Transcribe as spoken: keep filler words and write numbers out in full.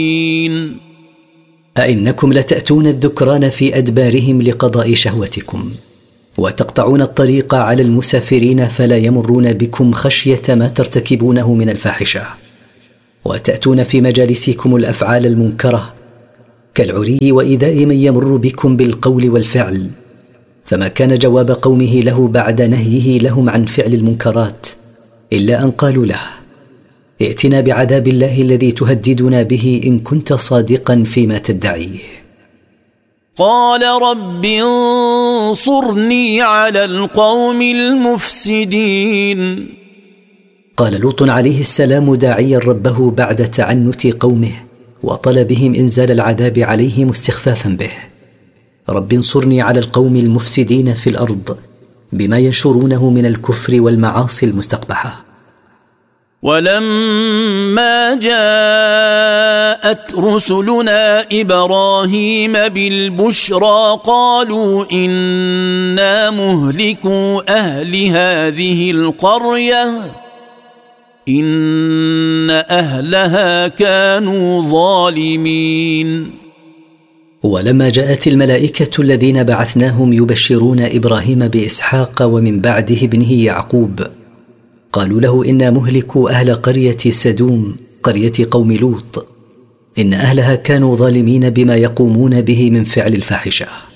أئنكم لتأتون الذكران في أدبارهم لقضاء شهوتكم، وتقطعون الطريق على المسافرين فلا يمرون بكم خشية ما ترتكبونه من الفاحشة، وتأتون في مجالسكم الأفعال المنكرة كالعري وإيذاء من يمر بكم بالقول والفعل. فما كان جواب قومه له بعد نهيه لهم عن فعل المنكرات إلا أن قالوا له: ائتنا بعذاب الله الذي تهددنا به إن كنت صادقا فيما تدعيه. قال رب انصرني على القوم المفسدين. قال لوط عليه السلام داعيا ربه بعد تعنت قومه وطلبهم إنزال العذاب عليهم استخفافا به: رب انصرني على القوم المفسدين في الأرض بما ينشرونه من الكفر والمعاصي المستقبحة. ولما جاءت رسلنا إبراهيم بالبشرى قالوا إنا مهلكو أهل هذه القرية إن أهلها كانوا ظالمين. ولما جاءت الملائكة الذين بعثناهم يبشرون إبراهيم بإسحاق ومن بعده ابنه يعقوب قالوا له: إنا مهلكو أهل قرية سدوم قرية قوم لوط إن أهلها كانوا ظالمين بما يقومون به من فعل الفاحشة.